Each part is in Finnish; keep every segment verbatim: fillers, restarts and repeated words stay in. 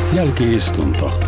Jälki-istunto.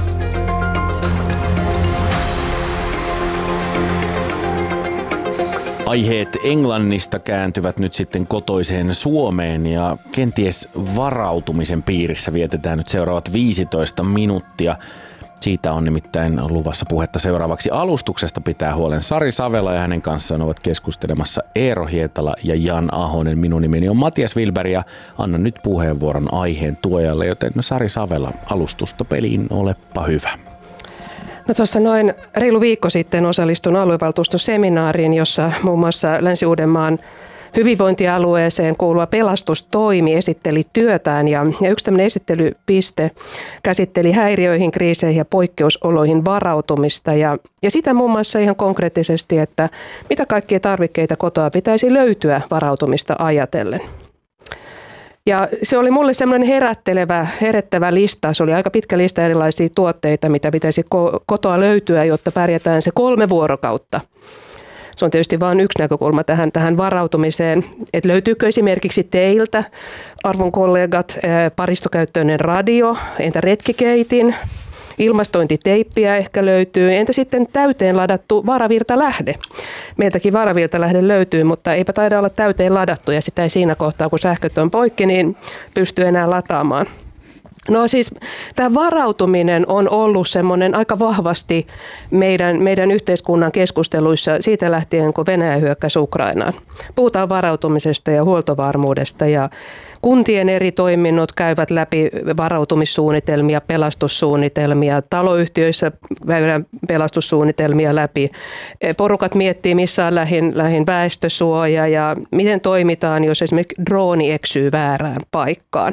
Aiheet Englannista kääntyvät nyt sitten kotoiseen Suomeen ja kenties varautumisen piirissä vietetään nyt seuraavat viisitoista minuuttia. Siitä on nimittäin luvassa puhetta seuraavaksi. Alustuksesta pitää huolen Sari Savela ja hänen kanssaan ovat keskustelemassa Eero Hietala ja Jan Ahonen. Minun nimeni on Matias Wilberg ja annan nyt puheenvuoron aiheen tuojalle, joten Sari Savela, alustusta peliin, olepa hyvä. No tuossa noin reilu viikko sitten osallistun aluevaltuuston seminaariin, jossa muun muassa Länsi-Uudenmaan hyvinvointialueeseen kuuluva pelastustoimi esitteli työtään ja, ja yksi tämmöinen esittelypiste käsitteli häiriöihin, kriiseihin ja poikkeusoloihin varautumista ja, ja sitä muun muassa ihan konkreettisesti, että mitä kaikkia tarvikkeita kotoa pitäisi löytyä varautumista ajatellen. Ja se oli mulle semmoinen herättelevä, herättävä lista. Se oli aika pitkä lista erilaisia tuotteita, mitä pitäisi kotoa löytyä, jotta pärjätään se kolme vuorokautta. Se on tietysti vain yksi näkökulma tähän, tähän varautumiseen. Et löytyykö esimerkiksi teiltä, arvon kollegat, paristokäyttöinen radio, entä retkikeitin, ilmastointiteippiä ehkä löytyy, entä sitten täyteen ladattu varavirtalähde. Meiltäkin varavirtalähde löytyy, mutta eipä taida olla täyteen ladattu ja sitä ei siinä kohtaa, kun sähköt on poikki, niin pystyy enää lataamaan. No siis tämä varautuminen on ollut semmoinen aika vahvasti meidän, meidän yhteiskunnan keskusteluissa siitä lähtien, kun Venäjä hyökkäsi Ukrainaan. Puhutaan varautumisesta ja huoltovarmuudesta ja kuntien eri toiminnot käyvät läpi varautumissuunnitelmia, pelastussuunnitelmia, taloyhtiöissä käydään pelastussuunnitelmia läpi. Porukat miettii, missä on lähin, lähin väestösuoja ja miten toimitaan, jos esimerkiksi drooni eksyy väärään paikkaan.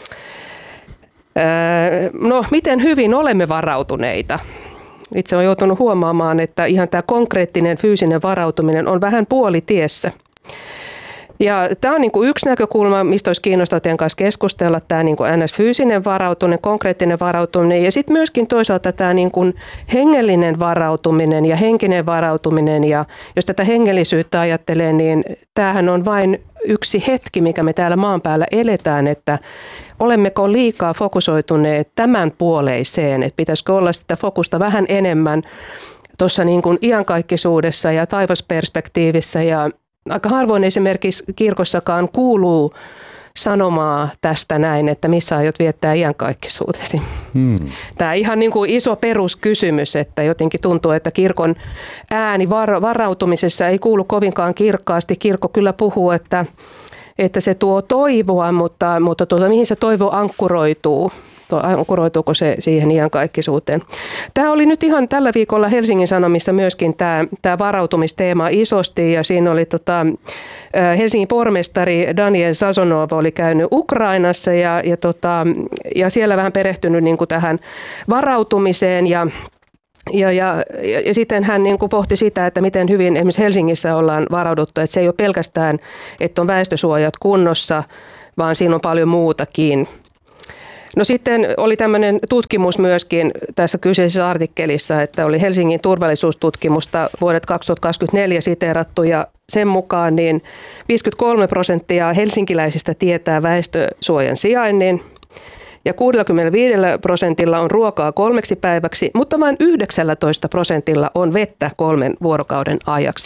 No, miten hyvin olemme varautuneita? Itse olen joutunut huomaamaan, että ihan tämä konkreettinen fyysinen varautuminen on vähän puolitiessä. Ja tämä on niin kuin yksi näkökulma, mistä olisi kiinnostavaa teidän kanssa keskustella, tämä niin kuin N S-fyysinen varautuminen, konkreettinen varautuminen ja sitten myöskin toisaalta tämä niin kuin hengellinen varautuminen ja henkinen varautuminen. Ja jos tätä hengellisyyttä ajattelee, niin tämähän on vain yksi hetki, mikä me täällä maan päällä eletään, että olemmeko liikaa fokusoituneet tämän puoleiseen, että pitäisikö olla sitä fokusta vähän enemmän tuossa niin kuin iankaikkisuudessa ja taivasperspektiivissä ja aika harvoin esimerkiksi kirkossakaan kuuluu sanomaa tästä näin, että missä aiot viettää iankaikkisuutesi. Hmm. Tämä ihan niin kuin iso peruskysymys, että jotenkin tuntuu, että kirkon ääni var- varautumisessa ei kuulu kovinkaan kirkkaasti. Kirkko kyllä puhuu, että, että se tuo toivoa, mutta, mutta tuota, mihin se toivo ankkuroituu? Ankkuroituuko se siihen iankaikkisuuteen? Tämä oli nyt ihan tällä viikolla Helsingin Sanomissa myöskin tämä, tämä varautumisteema isosti ja siinä oli tota, Helsingin pormestari Daniel Sazonov oli käynyt Ukrainassa ja, ja, tota, ja siellä vähän perehtynyt niin kuin tähän varautumiseen ja Ja, ja, ja sitten hän niin kuin pohti sitä, että miten hyvin esimerkiksi Helsingissä ollaan varauduttu, että se ei ole pelkästään, että on väestösuojat kunnossa, vaan siinä on paljon muutakin. No sitten oli tämmöinen tutkimus myöskin tässä kyseisessä artikkelissa, että oli Helsingin turvallisuustutkimusta vuodet kaksituhattakaksikymmentäneljä siteerattu ja sen mukaan niin viisikymmentäkolme prosenttia helsinkiläisistä tietää väestösuojan sijainnin ja kuusikymmentäviisi prosentilla on ruokaa kolmeksi päiväksi, mutta vain yhdeksäntoista prosentilla on vettä kolmen vuorokauden ajaksi.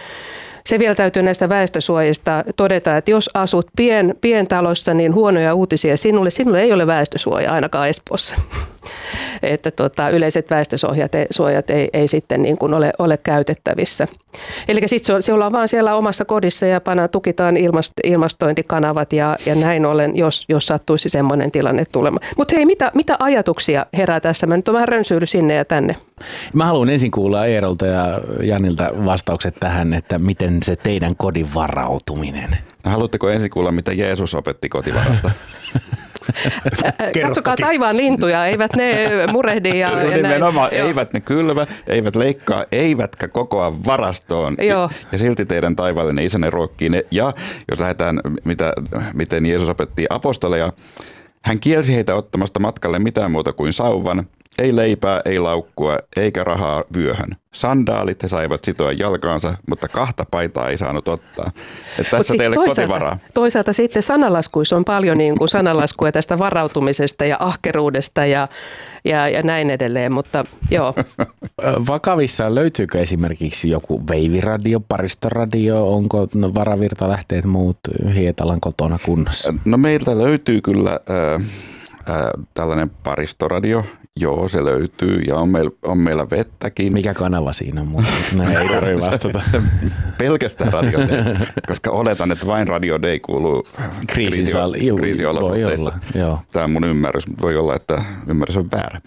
Se vielä täytyy näistä väestösuojista todeta, että jos asut pien, pientalossa, niin huonoja uutisia sinulle. Sinulle ei ole väestösuoja ainakaan Espoossa. Että tota, yleiset väestösuojat ei, suojat ei, ei sitten niin kuin ole, ole käytettävissä. Eli sitten se ollaan vaan siellä omassa kodissa ja pana, tukitaan ilmast, ilmastointikanavat ja, ja näin ollen, jos, jos sattuisi semmoinen tilanne tulemaan. Mutta hei, mitä, mitä ajatuksia herää tässä? Mä nyt on vähän rönsyily sinne ja tänne. Mä haluan ensin kuulla Eerolta ja Janilta vastaukset tähän, että miten se teidän kodin varautuminen. No, haluatteko ensin kuulla, mitä Jeesus opetti kotivarasta? Katsokaa taivaan lintuja, eivät ne murehdi. Ja, ja nimenomaan, eivät ne kylvä, eivät leikkaa, eivätkä kokoa varastoon. Ja, ja silti teidän taivaallinen isänne ruokkii ne. Ja jos lähdetään, mitä, miten Jeesus opetti apostoleja, hän kielsi heitä ottamasta matkalle mitään muuta kuin sauvan, Ei leipää, ei laukkua, eikä rahaa vyöhön. Sandaalit he saivat sitoa jalkaansa, mutta kahta paitaa ei saanut ottaa. Et tässä Mut teille toisaalta, kotivaraa. Toisaalta sitten sanalaskuissa on paljon niin kuin sanalaskua tästä varautumisesta ja ahkeruudesta ja, ja, ja näin edelleen, mutta joo. Vakavissaan löytyykö esimerkiksi joku veiviradio, paristoradio, onko no, varavirtalähteet muut Hietalan kotona kunnossa? No meiltä löytyy kyllä äh, äh, tällainen paristoradio. Joo, se löytyy ja on meillä, on meillä vettäkin. Mikä kanava siinä on? Mutta näin ei tarvitse vastata. Pelkästään Radio Day, koska oletan, että vain Radio Day kuuluu kriisiolosuhteissa. Tämä on mun ymmärrys, mutta voi olla, että ymmärrys on väärä.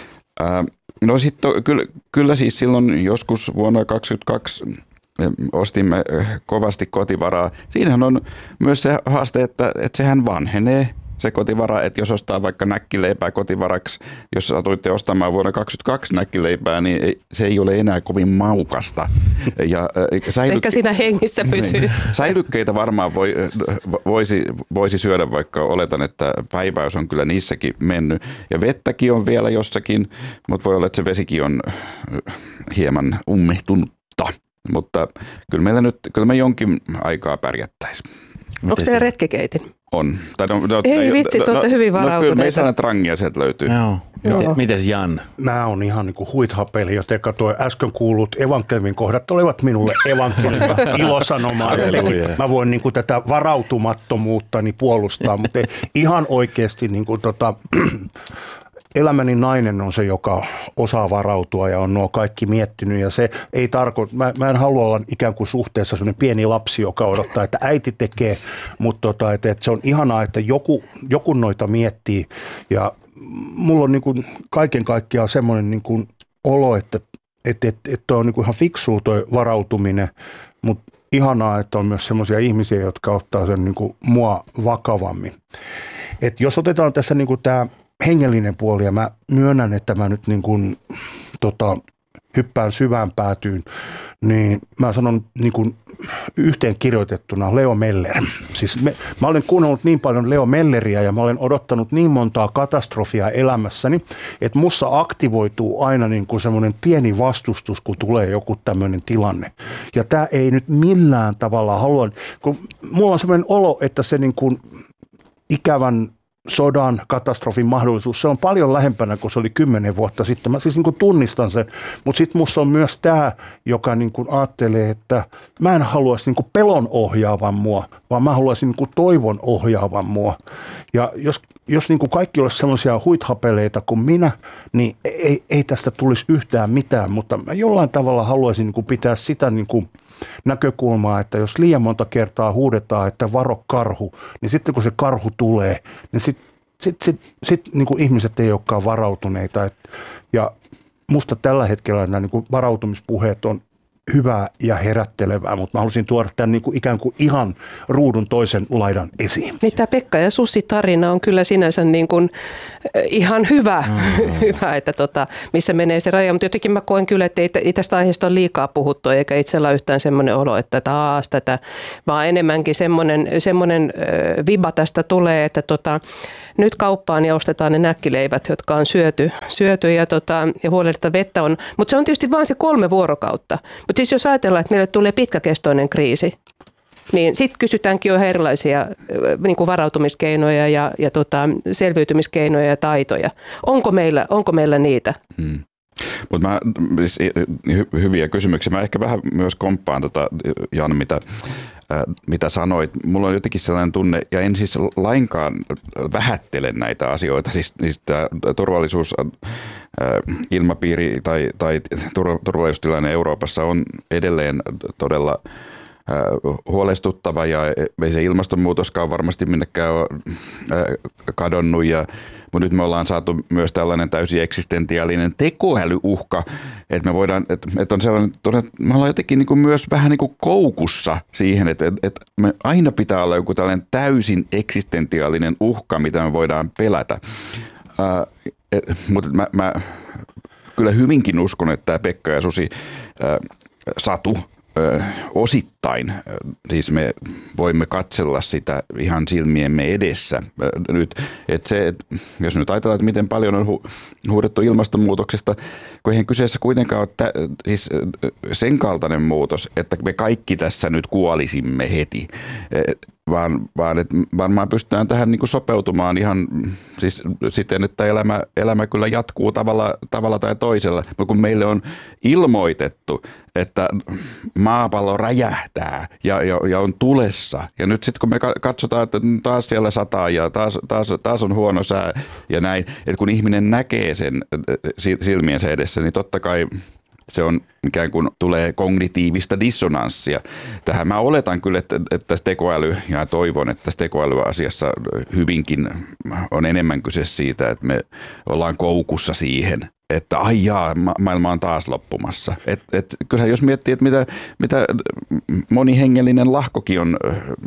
No sitten kyllä, kyllä siis silloin joskus vuonna kaksituhattakaksikymmentäkaksi ostimme kovasti kotivaraa. Siinähän on myös se haaste, että, että sehän vanhenee. Se kotivara, että jos ostaa vaikka näkkileipää kotivaraksi, jos satuitte ostamaan vuonna kaksituhattakaksi näkkileipää, niin se ei ole enää kovin maukasta. Ja, säilyk... Ehkä siinä hengissä pysyy. Säilykkeitä varmaan voi, voisi, voisi syödä, vaikka oletan, että päiväys on kyllä niissäkin mennyt. Ja vettäkin on vielä jossakin, mutta voi olla, että se vesikin on hieman ummehtunutta. Mutta kyllä meillä nyt, kyllä me jonkin aikaa pärjättäisiin. Onko teillä retkikeitin? On. Tai no, no, Ei vitsi, te olette no, hyvin varautuneita. No kyllä meistä trangia sieltä löytyy. Joo. Miten, mites Jan? Mä oon ihan niin kuin huithapeli, joten tuo äsken kuullut evankeliumin kohdat olivat minulle evankeliumin ilosanomaa. Eli mä voin niin kuin tätä varautumattomuuttani puolustaa, mutta ihan oikeasti niin kuin tota, elämäni nainen on se, joka osaa varautua ja on nuo kaikki miettinyt ja se ei tarkoita, mä, mä en halua olla ikään kuin suhteessa sellainen pieni lapsi, joka odottaa, että äiti tekee, mutta tota, että, että se on ihanaa, että joku, joku noita miettii ja mulla on niin kuin kaiken kaikkiaan semmoinen niin kuin olo, että, että, että, että on niin kuin ihan fiksua toi varautuminen, mutta ihanaa, että on myös semmoisia ihmisiä, jotka ottaa sen niin kuin mua vakavammin. Et jos otetaan tässä niin kuin tämä hengellinen puoli, ja mä myönnän, että mä nyt niin kuin, tota, hyppään syvään päätyyn, niin mä sanon niin kuin yhteen kirjoitettuna Leo Meller. Siis me, mä olen kuunnellut niin paljon Leo Melleriä ja mä olen odottanut niin montaa katastrofia elämässäni, että mussa aktivoituu aina niin kuin semmoinen pieni vastustus, kun tulee joku tämmöinen tilanne. Ja tää ei nyt millään tavalla halua, kun mulla on semmoinen olo, että se niin kuin ikävän sodan, katastrofin mahdollisuus, se on paljon lähempänä kuin se oli kymmenen vuotta sitten. Mä siis niin kuin tunnistan sen, mutta sitten musta on myös tämä, joka niin kuin ajattelee, että mä en haluaisi niin kuin pelon ohjaavan mua, vaan mä haluaisin niin kuin toivon ohjaavan mua. Ja jos, jos niin kuin kaikki olisi sellaisia huithapeleita kuin minä, niin ei, ei tästä tulisi yhtään mitään, mutta mä jollain tavalla haluaisin niin kuin pitää sitä niin kuin näkökulmaa, että jos liian monta kertaa huudetaan, että varo karhu, niin sitten kun se karhu tulee, niin sitten sit, sit, sit, niin kuin ihmiset ei olekaan varautuneita. Et, ja musta tällä hetkellä nämä niin kuin varautumispuheet on hyvää ja herättelevää, mutta mä halusin tuoda tämän niin kuin ikään kuin ihan ruudun toisen laidan esiin. Niin tämä Pekka ja Susi tarina on kyllä sinänsä niin kuin ihan hyvä, mm. hyvä että tota, missä menee se raja, mutta jotenkin mä koen kyllä, että ei, ei tästä aiheesta ole liikaa puhuttu, eikä itsellä yhtään semmoinen olo, että taas tätä, vaan enemmänkin semmoinen, semmoinen viba tästä tulee, että tota, nyt kauppaan ja ostetaan ne näkkileivät, jotka on syöty, syöty ja, tota, ja huolehditaan vettä on, mutta se on tietysti vain se kolme vuorokautta. Mutta siis jos ajatellaan, että meille tulee pitkäkestoinen kriisi, niin sitten kysytäänkin jo erilaisia niin kuin varautumiskeinoja ja, ja tota, selviytymiskeinoja ja taitoja. Onko meillä, onko meillä niitä? Hmm. Mutta mä, siis, hy, hyviä kysymyksiä. Mä ehkä vähän myös komppaan, tota, Jan, mitä, äh, mitä sanoit. Mulla on jotenkin sellainen tunne, ja en siis lainkaan vähättele näitä asioita. Siis, siis tämä turvallisuus, äh, ilmapiiri tai, tai turvallisuustilanne Euroopassa on edelleen todella huolestuttava ja ei se ilmastonmuutoskaan varmasti minnekään ole kadonnut. Ja, mutta nyt me ollaan saatu myös tällainen täysin eksistentiaalinen tekoälyuhka, että me voidaan, että, että on sellainen, että me ollaan jotenkin niin kuin myös vähän niin kuin koukussa siihen, että, että me aina pitää olla joku tällainen täysin eksistentiaalinen uhka, mitä me voidaan pelätä. Uh, et, mutta mä, mä kyllä hyvinkin uskon, että tämä Pekka ja Susi uh, satu ö, osittain, siis me voimme katsella sitä ihan silmiemme edessä ö, nyt, että se, et, jos nyt ajatellaan, että miten paljon on hu, huudettu ilmastonmuutoksesta, kun eihän kyseessä kuitenkaan ole tä, siis sen kaltainen muutos, että me kaikki tässä nyt kuolisimme heti, vaan, vaan että varmaan pystytään tähän niin kuin sopeutumaan ihan siis siten, että elämä, elämä kyllä jatkuu tavalla, tavalla tai toisella, mutta kun meille on ilmoitettu, että maapallo räjähtää ja, ja, ja on tulessa. Ja nyt sitten kun me katsotaan, että taas siellä sataa ja taas, taas, taas on huono sää ja näin, että kun ihminen näkee sen silmiensä edessä, niin totta kai se on ikään kuin tulee kognitiivista dissonanssia. Tähän mä oletan kyllä, että, että tässä tekoäly, ja toivon, että tässä tekoälyasiassa hyvinkin on enemmän kyse siitä, että me ollaan koukussa siihen, että ai jaa, ma- maailma on taas loppumassa. Et, et, kyllähän jos miettii, että mitä, mitä monihengellinen lahkokin on,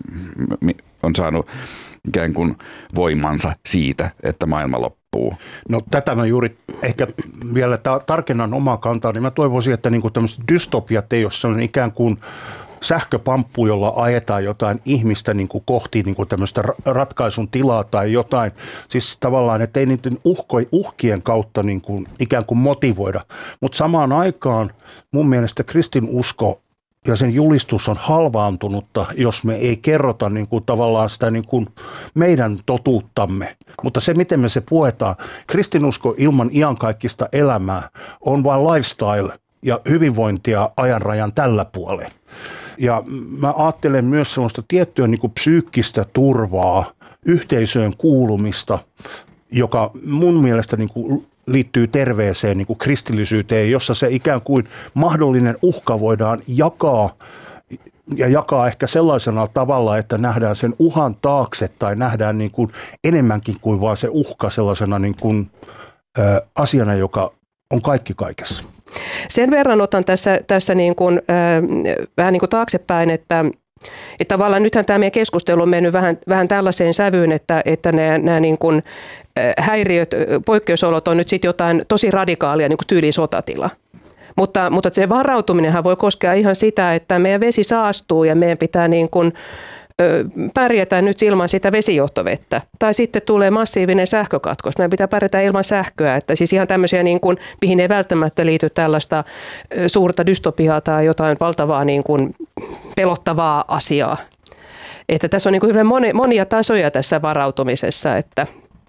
on saanut ikään kuin voimansa siitä, että maailma loppuu. No tätä mä juuri ehkä vielä ta- tarkennan omaa kantaa, niin mä toivoisin, että niinku tämmöiset dystopiat ei ole sellainen ikään kuin sähköpamppu, jolla ajetaan jotain ihmistä niin kuin kohti niin kuin tämmöistä ratkaisun tilaa tai jotain. Siis tavallaan, että ei niiden uhko, uhkien kautta niin kuin ikään kuin motivoida. Mutta samaan aikaan mun mielestä kristinusko ja sen julistus on halvaantunutta, jos me ei kerrota niin kuin tavallaan sitä niin kuin meidän totuuttamme. Mutta se, miten me se puetaan, kristinusko ilman iankaikkista elämää on vain lifestyle ja hyvinvointia ajanrajan tällä puolella. Ja mä ajattelen myös sellaista tiettyä niin kuin psyykkistä turvaa, yhteisöön kuulumista, joka mun mielestä niin kuin liittyy terveeseen niin kuin kristillisyyteen, jossa se ikään kuin mahdollinen uhka voidaan jakaa ja jakaa ehkä sellaisena tavalla, että nähdään sen uhan taakse tai nähdään niin kuin enemmänkin kuin vaan se uhka sellaisena niin kuin, ä, asiana, joka on kaikki kaikessa. Sen verran otan tässä, tässä niin kuin, äh, vähän niin kuin taaksepäin, että, että tavallaan nythän tämä meidän keskustelu on mennyt vähän, vähän tällaiseen sävyyn, että, että nämä, nämä niin kuin, äh, häiriöt, poikkeusolot on nyt sitten jotain tosi radikaalia, niin kuin tyyliin sotatila. Mutta, mutta se varautuminenhan voi koskea ihan sitä, että meidän vesi saastuu ja meidän pitää niin kuin pärjätään nyt ilman sitä vesijohtovettä. Tai sitten tulee massiivinen sähkökatkos. Meidän pitää pärjätä ilman sähköä. Että siis ihan tämmöisiä, niin kuin, mihin ei välttämättä liity tällaista suurta dystopiaa tai jotain valtavaa niin kuin pelottavaa asiaa. Että tässä on niin kuin hyvin monia tasoja tässä varautumisessa, että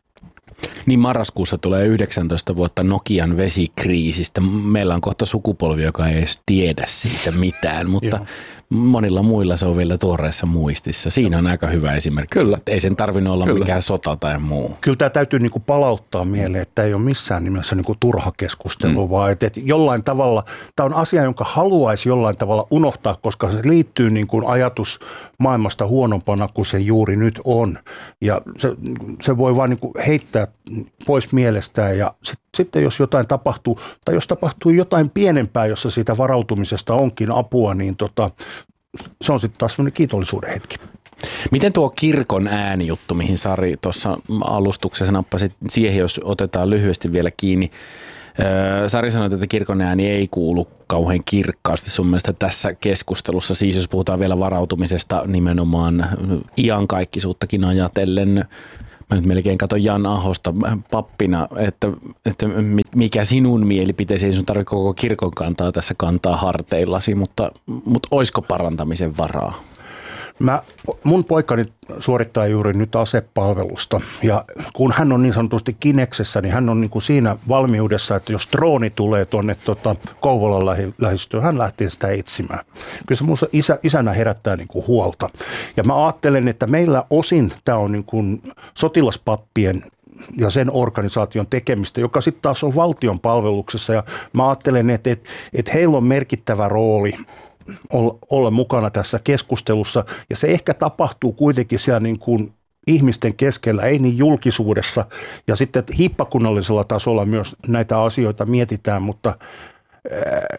niin marraskuussa tulee yhdeksäntoista vuotta Nokian vesikriisistä. Meillä on kohta sukupolvi, joka ei edes tiedä siitä mitään, mutta Joo. monilla muilla se on vielä tuoreessa muistissa. Siinä on aika hyvä esimerkki. Kyllä. Ei sen tarvinnut olla Kyllä. mikään sota tai muu. Kyllä tämä täytyy niinku palauttaa mieleen, että ei ole missään nimessä niinku turha keskustelu, mm. vaan että, että jollain tavalla, tämä on asia, jonka haluaisi jollain tavalla unohtaa, koska se liittyy niinku ajatus maailmasta huonompana kuin se juuri nyt on. Ja se, se voi vaan niinku heittää pois mielestään ja sit, sitten jos jotain tapahtuu, tai jos tapahtuu jotain pienempää, jossa siitä varautumisesta onkin apua, niin tota, se on sitten taas sellainen kiitollisuuden hetki. Miten tuo kirkon äänijuttu, mihin Sari tuossa alustuksessa nappasi siihen, jos otetaan lyhyesti vielä kiinni. Sari sanoi, että kirkon ääni ei kuulu kauhean kirkkaasti sun mielestä tässä keskustelussa. Siis jos puhutaan vielä varautumisesta nimenomaan iankaikkisuuttakin ajatellen. Mä nyt melkein katson Jan Ahosta pappina, että, että mikä sinun mielipiteesi, ei sun tarvitse koko kirkon kantaa tässä kantaa harteillasi, mutta, mutta olisiko parantamisen varaa? Mä, mun poikani suorittaa juuri nyt asepalvelusta ja kun hän on niin sanotusti kineksessä, niin hän on niin kuin siinä valmiudessa, että jos drooni tulee tuonne tota, Kouvolan lähi, lähistöön, hän lähtee sitä etsimään. Kyllä se minusta isä, isänä herättää niin kuin huolta. Ja mä ajattelen, että meillä osin tämä on niin kuin sotilaspappien ja sen organisaation tekemistä, joka sitten taas on valtion palveluksessa. Ja mä ajattelen, että, että, että heillä on merkittävä rooli olla mukana tässä keskustelussa, ja se ehkä tapahtuu kuitenkin siellä niin kuin ihmisten keskellä, ei niin julkisuudessa, ja sitten hiippakunnallisella tasolla myös näitä asioita mietitään, mutta äh,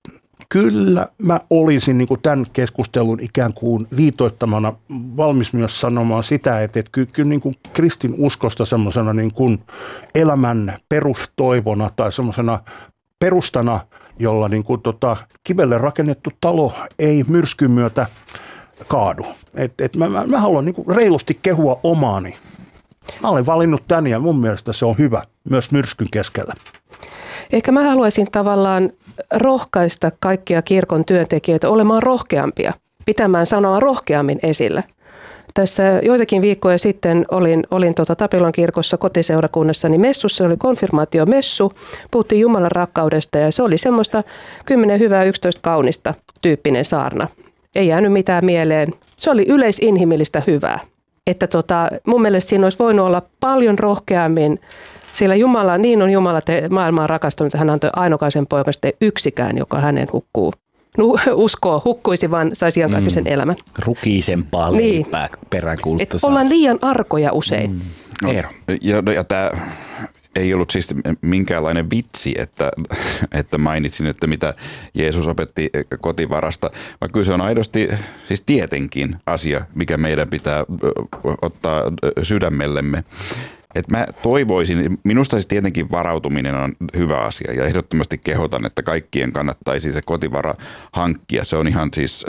kyllä mä olisin niin kuin tämän keskustelun ikään kuin viitoittamana valmis myös sanomaan sitä, että, että kyllä, kyllä niin kuin kristin uskosta semmoisena niin kuin elämän perustoivona tai semmoisena perustana jolla niin kuin tota, kivelle rakennettu talo ei myrskyn myötä kaadu. Et, et mä, mä, mä haluan niin kuin reilusti kehua omaani. Mä olen valinnut tän ja mun mielestä se on hyvä myös myrskyn keskellä. Ehkä mä haluaisin tavallaan rohkaista kaikkia kirkon työntekijöitä olemaan rohkeampia, pitämään sanoa rohkeammin esillä. Tässä joitakin viikkoja sitten olin, olin tuota Tapilan kirkossa kotiseurakunnassani messussa, se oli konfirmaatiomessu, puhuttiin Jumalan rakkaudesta ja se oli semmoista kymmenen hyvää, yksitoista kaunista tyyppinen saarna. Ei jäänyt mitään mieleen. Se oli yleisinhimillistä hyvää. Että tota, mun mielestä siinä olisi voinut olla paljon rohkeammin, sillä Jumala, niin on Jumala te, maailmaan rakastunut, että hän antoi ainokaisen poikan, sitten yksikään, joka hänen hukkuu. No, uskoo, hukkuisi, vaan saisi iankaikkisen mm. elämän. Rukiisempaa leipää niin. Peräänkuulutta. Ollaan liian arkoja usein. Mm. No, ja ja tämä ei ollut siis minkäänlainen vitsi, että, että mainitsin, että mitä Jeesus opetti kotivarasta, vaan kyllä se on aidosti siis tietenkin asia, mikä meidän pitää ottaa sydämellemme. Et mä toivoisin, minusta siis tietenkin varautuminen on hyvä asia ja ehdottomasti kehotan, että kaikkien kannattaisi se kotivara hankkia. Se on ihan siis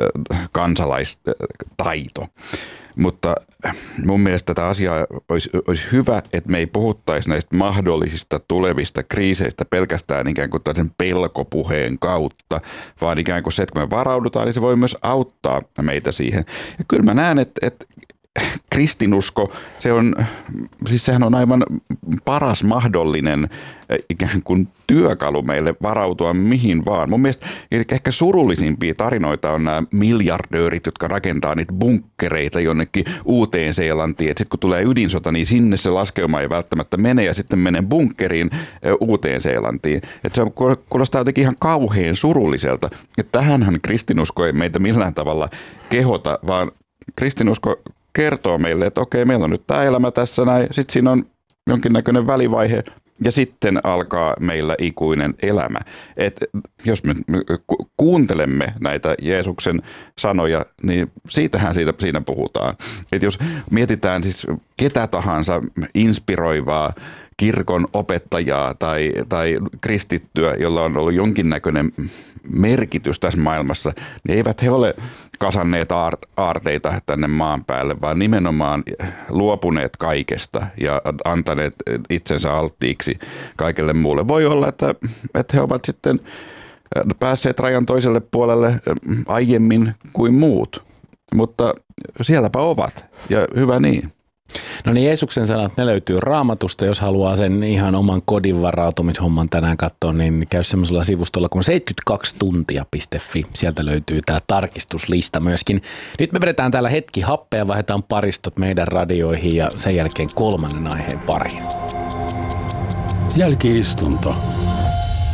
kansalaistaito. Mutta mun mielestä tätä asiaa olisi, olisi hyvä, että me ei puhuttaisi näistä mahdollisista tulevista kriiseistä pelkästään ikään kuin tällaisen pelkopuheen kautta, vaan ikään kuin se, että kun me varaudutaan, niin se voi myös auttaa meitä siihen. Ja kyllä mä näen, että, että kristinusko, se on, siis sehän on aivan paras mahdollinen ikään kuin työkalu meille varautua mihin vaan. Mun mielestä ehkä surullisimpia tarinoita on nämä miljardöörit, jotka rakentaa niitä bunkkereita jonnekin Uuteen-Seelantiin. Sitten kun tulee ydinsota, niin sinne se laskeuma ei välttämättä mene ja sitten menee bunkkeriin Uuteen-Seelantiin. Et se kuulostaa jotenkin ihan kauhean surulliselta. Et tähänhän kristinusko ei meitä millään tavalla kehota, vaan kristinusko kertoo meille, että okei, meillä on nyt tämä elämä tässä näin, sitten siinä on jonkinnäköinen välivaihe ja sitten alkaa meillä ikuinen elämä. Et jos me kuuntelemme näitä Jeesuksen sanoja, niin siitähän siitä, siinä puhutaan. Et jos mietitään siis ketä tahansa inspiroivaa kirkon opettajaa tai, tai kristittyä, jolla on ollut jonkinnäköinen merkitys tässä maailmassa, niin eivät he ole kasanneet aar- aarteita tänne maan päälle, vaan nimenomaan luopuneet kaikesta ja antaneet itsensä alttiiksi kaikelle muulle. Voi olla, että, että he ovat sitten päässeet rajan toiselle puolelle aiemmin kuin muut, mutta sielläpä ovat ja hyvä niin. No niin, Jeesuksen sanat, ne löytyy Raamatusta. Jos haluaa sen ihan oman kodin varautumishomman tänään katsoa, niin käy semmoisella sivustolla kuin seitsemänkymmentäkaksi tuntia piste fi. Sieltä löytyy tämä tarkistuslista myöskin. Nyt me vedetään täällä hetki happea, vaihdetaan paristot meidän radioihin ja sen jälkeen kolmannen aiheen pariin. Jälki-istunto.